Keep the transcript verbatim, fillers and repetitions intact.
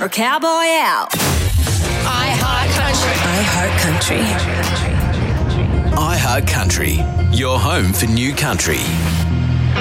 or cowboy out. I Heart Country. I Heart Country. I Heart Country, your home for new country.